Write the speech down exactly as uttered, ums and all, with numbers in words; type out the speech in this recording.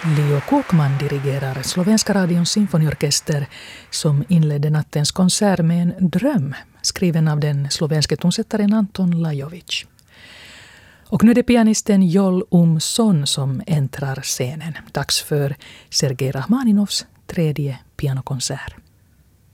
Leo Kåkman dirigerar Slovenska radions symfoniorkester som inledde nattens konsert med en dröm skriven av den slovenske tonsättaren Anton Lajovic. Och nu är det pianisten Joel Umson som äntrar scenen. Dags för Sergej Rachmaninovs tredje pianokonsert.